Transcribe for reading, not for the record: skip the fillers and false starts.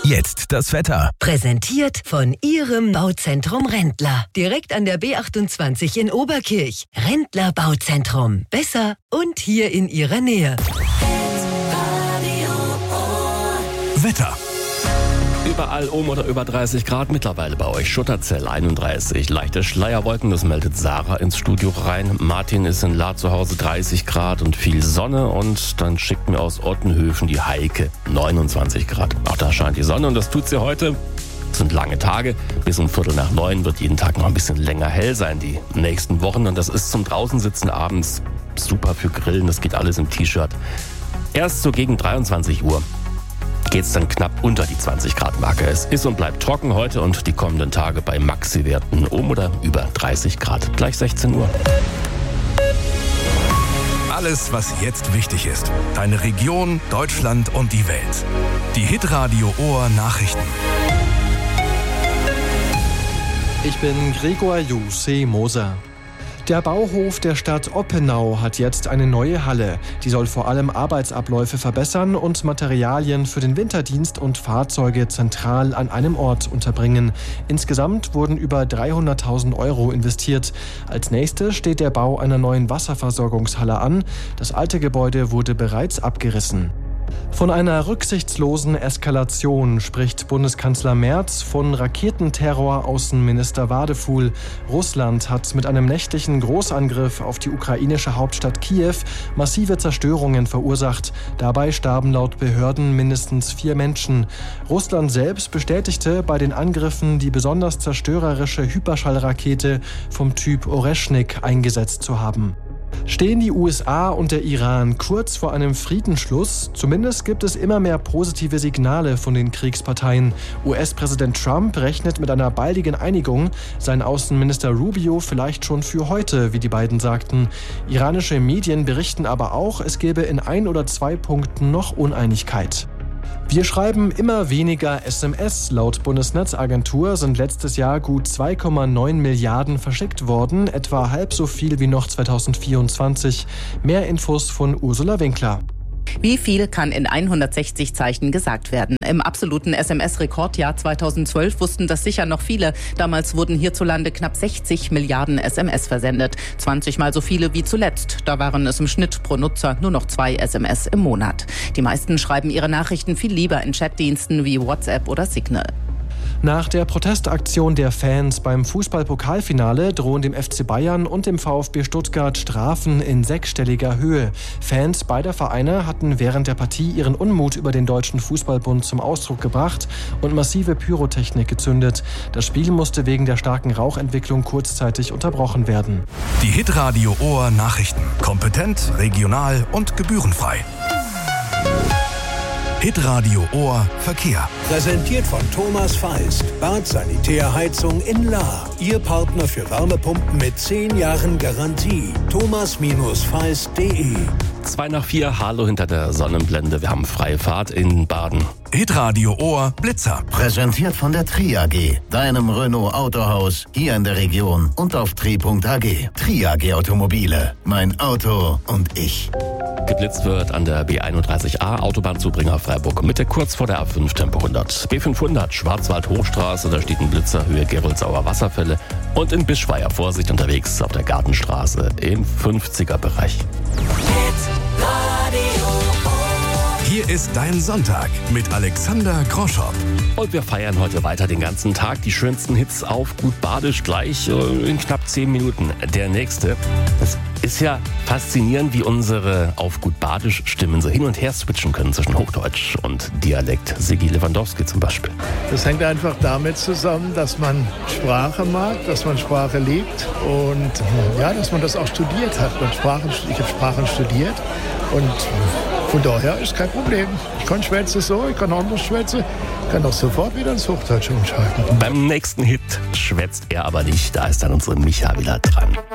Jetzt das Wetter. Präsentiert von Ihrem Bauzentrum Rendler. Direkt an der B28 in Oberkirch. Rendler Bauzentrum. Besser und hier in Ihrer Nähe. Wetter. Überall um oder über 30 Grad mittlerweile bei euch. Schutterzell 31, leichte Schleierwolken, das meldet Sarah ins Studio rein. Martin ist in La zu Hause 30 Grad und viel Sonne. Und dann schickt mir aus Ottenhöfen die Heike 29 Grad. Auch da scheint die Sonne und das tut sie heute. Es sind lange Tage. Bis um 8:45 wird jeden Tag noch ein bisschen länger hell sein die nächsten Wochen. Und das ist zum Draußensitzen abends super für Grillen. Das geht alles im T-Shirt. Erst so gegen 23 Uhr geht's dann knapp unter die 20 Grad Marke. Es ist und bleibt trocken heute und die kommenden Tage bei Maxi-Werten um oder über 30 Grad. Gleich 16 Uhr. Alles, was jetzt wichtig ist. Deine Region, Deutschland und die Welt. Die Hitradio Ohr Nachrichten. Ich bin Gregor Moser. Der Bauhof der Stadt Oppenau hat jetzt eine neue Halle. Die soll vor allem Arbeitsabläufe verbessern und Materialien für den Winterdienst und Fahrzeuge zentral an einem Ort unterbringen. Insgesamt wurden über 300.000 € investiert. Als nächstes steht der Bau einer neuen Wasserversorgungshalle an. Das alte Gebäude wurde bereits abgerissen. Von einer rücksichtslosen Eskalation spricht Bundeskanzler Merz, von Raketenterror Außenminister Wadefuhl. Russland hat mit einem nächtlichen Großangriff auf die ukrainische Hauptstadt Kiew massive Zerstörungen verursacht. Dabei starben laut Behörden mindestens 4 Menschen. Russland selbst bestätigte bei den Angriffen die besonders zerstörerische Hyperschallrakete vom Typ Oreschnik eingesetzt zu haben. Stehen die USA und der Iran kurz vor einem Friedensschluss? Zumindest gibt es immer mehr positive Signale von den Kriegsparteien. US-Präsident Trump rechnet mit einer baldigen Einigung, sein Außenminister Rubio vielleicht schon für heute, wie die beiden sagten. Iranische Medien berichten aber auch, es gebe in 1 oder 2 Punkten noch Uneinigkeit. Wir schreiben immer weniger SMS. Laut Bundesnetzagentur sind letztes Jahr gut 2,9 Milliarden verschickt worden, etwa halb so viel wie noch 2024. Mehr Infos von Ursula Winkler. Wie viel kann in 160 Zeichen gesagt werden? Im absoluten SMS-Rekordjahr 2012 wussten das sicher noch viele. Damals wurden hierzulande knapp 60 Milliarden SMS versendet. 20 Mal so viele wie zuletzt. Da waren es im Schnitt pro Nutzer nur noch 2 SMS im Monat. Die meisten schreiben ihre Nachrichten viel lieber in Chatdiensten wie WhatsApp oder Signal. Nach der Protestaktion der Fans beim Fußball-Pokalfinale drohen dem FC Bayern und dem VfB Stuttgart Strafen in 6-stelliger Höhe. Fans beider Vereine hatten während der Partie ihren Unmut über den Deutschen Fußballbund zum Ausdruck gebracht und massive Pyrotechnik gezündet. Das Spiel musste wegen der starken Rauchentwicklung kurzzeitig unterbrochen werden. Die Hitradio Ohr Nachrichten. Kompetent, regional und gebührenfrei. Hitradio Ohr Verkehr. Präsentiert von Thomas Feist. Bad Sanitärheizung in Lahr. Ihr Partner für Wärmepumpen mit 10 Jahren Garantie. thomas-feist.de. 3:02, Hallo hinter der Sonnenblende. Wir haben freie Fahrt in Baden. Hitradio Ohr Blitzer. Präsentiert von der Tri AG, deinem Renault Autohaus hier in der Region und auf tri.ag. Tri AG Automobile. Mein Auto und ich. Geblitzt wird an der B31A, Autobahnzubringer Freiburg Mitte, kurz vor der A5 Tempo 100. B500 Schwarzwald-Hochstraße, da steht ein Blitzer, Höhe Geroldsauer Wasserfälle. Und in Bischweier Vorsicht unterwegs auf der Gartenstraße im 50er-Bereich. Hier ist dein Sonntag mit Alexander Groschop. Und wir feiern heute weiter den ganzen Tag. Die schönsten Hits auf Gut Badisch gleich in knapp 10 Minuten. Der nächste. Es ist ja faszinierend, wie unsere auf Gut Badisch Stimmen so hin und her switchen können zwischen Hochdeutsch und Dialekt. Sigi Lewandowski zum Beispiel. Das hängt einfach damit zusammen, dass man Sprache mag, dass man Sprache liebt und ja, dass man das auch studiert hat. Ich habe Sprachen studiert und von daher ist kein Problem. Ich kann schwätzen so, ich kann anders schwätzen, ich kann auch sofort wieder ins Hochdeutsche umschalten. Beim nächsten Hit schwätzt er aber nicht. Da ist dann unsere Micha wieder dran.